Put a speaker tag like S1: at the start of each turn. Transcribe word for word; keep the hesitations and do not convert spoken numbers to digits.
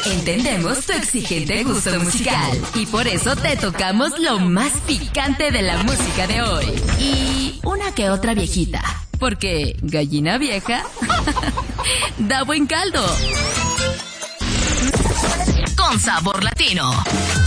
S1: Entendemos tu exigente gusto musical y por eso te tocamos lo más picante de la música de hoy. Y una que otra viejita, porque gallina vieja da buen caldo. Con sabor latino.